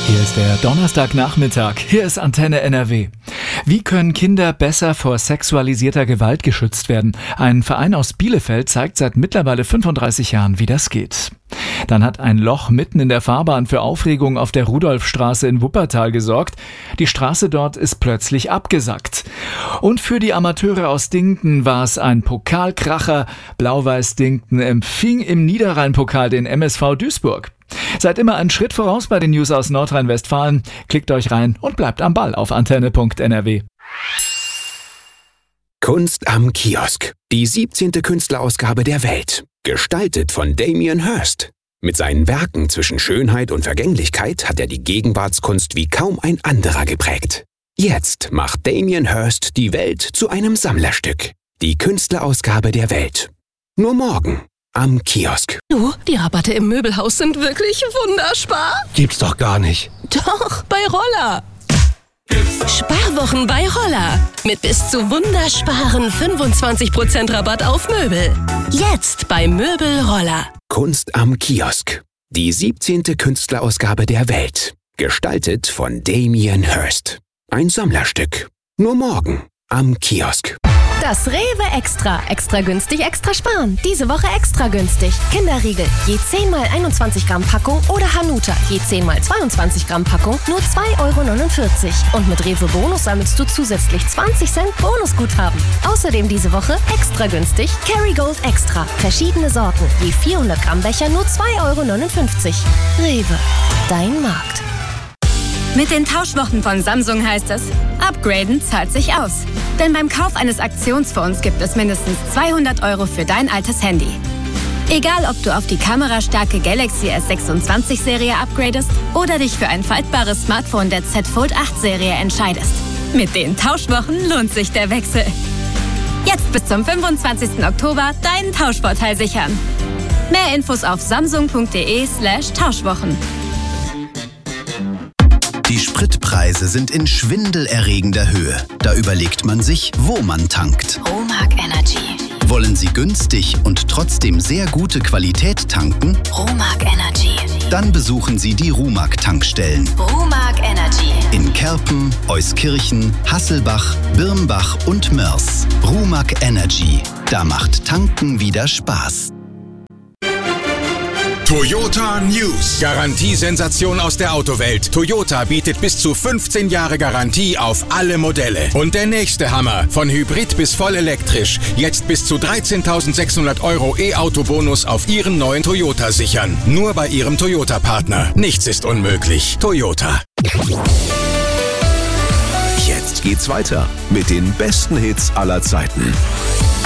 Hier ist der Donnerstagnachmittag. Hier ist Antenne NRW. Wie können Kinder besser vor sexualisierter Gewalt geschützt werden? Ein Verein aus Bielefeld zeigt seit mittlerweile 35 Jahren, wie das geht. Dann hat ein Loch mitten in der Fahrbahn für Aufregung auf der Rudolfstraße in Wuppertal gesorgt. Die Straße dort ist plötzlich abgesackt. Und für die Amateure aus Dinkten war es ein Pokalkracher. Blau-Weiß Dinkten empfing im Niederrhein-Pokal den MSV Duisburg. Seid immer einen Schritt voraus bei den News aus Nordrhein-Westfalen. Klickt euch rein und bleibt am Ball auf antenne.nrw. Kunst am Kiosk. Die 17. Künstlerausgabe der Welt. Gestaltet von Damien Hirst. Mit seinen Werken zwischen Schönheit und Vergänglichkeit hat er die Gegenwartskunst wie kaum ein anderer geprägt. Jetzt macht Damien Hirst die Welt zu einem Sammlerstück. Die Künstlerausgabe der Welt. Nur morgen am Kiosk. Du, die Rabatte im Möbelhaus sind wirklich wunderbar. Gibt's doch gar nicht. Doch, bei Roller. Sparwochen bei Roller. Mit bis zu wundersparen 25% Rabatt auf Möbel. Jetzt bei Möbel Roller. Kunst am Kiosk. Die 17. Künstlerausgabe der Welt. Gestaltet von Damien Hirst. Ein Sammlerstück. Nur morgen am Kiosk. Das Rewe Extra. Extra günstig, extra sparen. Diese Woche extra günstig. Kinderriegel. Je 10 mal 21 Gramm Packung oder Hanuta. Je 10 mal 22 Gramm Packung. Nur 2,49 €. Und mit Rewe Bonus sammelst du zusätzlich 20 Cent Bonusguthaben. Außerdem diese Woche extra günstig. Kerrygold Extra. Verschiedene Sorten. Je 400 Gramm Becher nur 2,59 €. Rewe. Dein Markt. Mit den Tauschwochen von Samsung heißt es, upgraden zahlt sich aus. Denn beim Kauf eines Aktionsfonds gibt es mindestens 200 € für dein altes Handy. Egal, ob du auf die kamerastarke Galaxy S26-Serie upgradest oder dich für ein faltbares Smartphone der Z Fold 8-Serie entscheidest. Mit den Tauschwochen lohnt sich der Wechsel. Jetzt bis zum 25. Oktober deinen Tauschvorteil sichern. Mehr Infos auf samsung.de/Tauschwochen. Die Spritpreise sind in schwindelerregender Höhe. Da überlegt man sich, wo man tankt. Romag Energy. Wollen Sie günstig und trotzdem sehr gute Qualität tanken? Romag Energy. Dann besuchen Sie die Rumag-Tankstellen. Romag Energy. In Kerpen, Euskirchen, Hasselbach, Birnbach und Mörs. Rumag Energy. Da macht Tanken wieder Spaß. Toyota News. Garantiesensation aus der Autowelt. Toyota bietet bis zu 15 Jahre Garantie auf alle Modelle. Und der nächste Hammer. Von Hybrid bis voll elektrisch. Jetzt bis zu 13.600 € E-Auto-Bonus auf Ihren neuen Toyota sichern. Nur bei Ihrem Toyota-Partner. Nichts ist unmöglich. Toyota. Jetzt geht's weiter mit den besten Hits aller Zeiten.